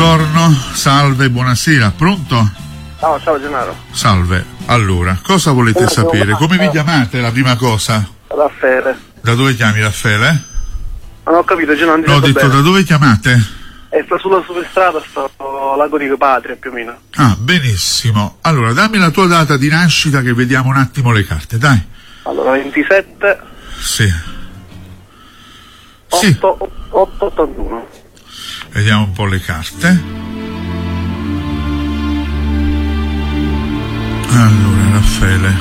buongiorno, salve, buonasera, pronto? Ciao Gennaro. Salve, allora, cosa volete sapere? Come vi chiamate, la prima cosa? Raffaele. Da dove chiami, Raffaele? Non ho capito, Gennaro, non No, ho detto bene. da dove chiamate? Sto sulla superstrada, sto Lago di Patria più o meno. Ah, benissimo. Allora, dammi la tua data di nascita che vediamo un attimo le carte, dai. Allora, 27 Sì. Sì, 881. vediamo un po' le carte. Allora, Raffaele,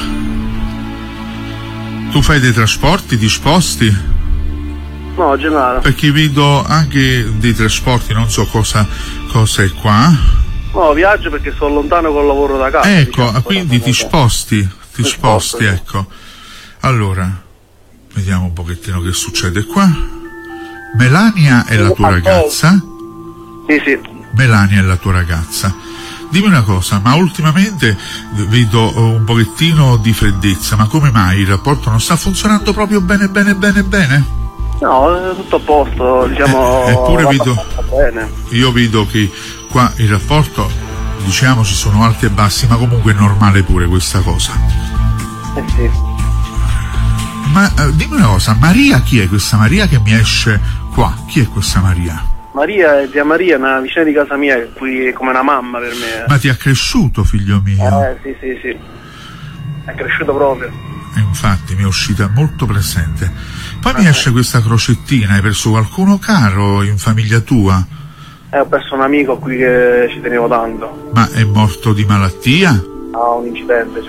tu fai dei trasporti, ti sposti? No, Gennaro. Perché vedo anche dei trasporti, non so cosa è qua. No, viaggio perché sono lontano col lavoro da casa. Ecco, diciamo, quindi ti sposti, sposto, sì. ecco. Allora, vediamo un pochettino che succede qua. Melania è la tua ragazza? Sì. Melania è la tua ragazza. Dimmi una cosa, ma ultimamente vedo un pochettino di freddezza, ma come mai il rapporto non sta funzionando proprio bene? No, è tutto a posto, diciamo. Eppure bene. io vedo che qua il rapporto, diciamo, ci sono alti e bassi, ma comunque è normale pure questa cosa. Sì. Ma dimmi una cosa, Maria chi è questa Maria che mi esce qua? Chi è questa Maria? Maria è zia Maria, una vicina di casa mia, qui è come una mamma per me. Ma ti ha cresciuto, figlio mio? Sì. È cresciuto proprio. Infatti mi è uscita molto presente. Poi mi esce questa crocettina, hai perso qualcuno caro in famiglia tua? Ho perso un amico qui che ci tenevo tanto. Ma è morto di malattia? Un incidente,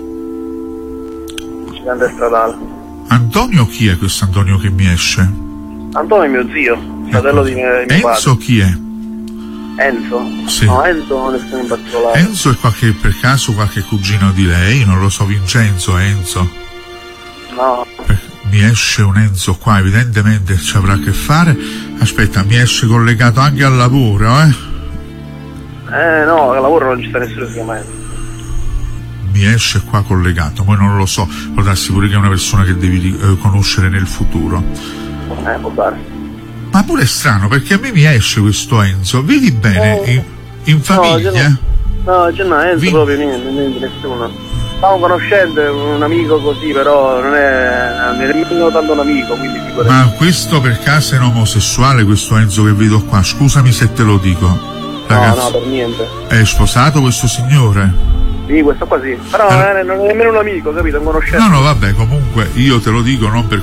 un incidente stradale. Antonio chi è questo Antonio che mi esce? Antonio è mio zio, fratello di mio padre. Enzo chi è? Enzo? Sì. No, Enzo non è in particolare. Enzo è per caso qualche cugino di lei? Non lo so, Vincenzo, Enzo? No. Mi esce un Enzo qua, evidentemente ci avrà a che fare. Aspetta, mi esce collegato anche al lavoro, no, al lavoro non ci sta nessuno che si chiama Enzo. Mi esce qua collegato, poi non lo so, può darsi pure che è una persona che devi conoscere nel futuro. Può dare. Ma pure è strano, perché a me mi esce questo Enzo, vedi bene, in famiglia? No, Enzo proprio niente, nessuno. Stavo conoscendo un amico così, però non è nemmeno tanto un amico, quindi figurati. Ma questo per caso è un omosessuale, questo Enzo che vedo qua? Scusami se te lo dico. Ragazzi, no, per niente. È sposato questo signore? Sì, questo qua sì. Però non è nemmeno un amico, capito? Un conoscente. No, vabbè, comunque io te lo dico non per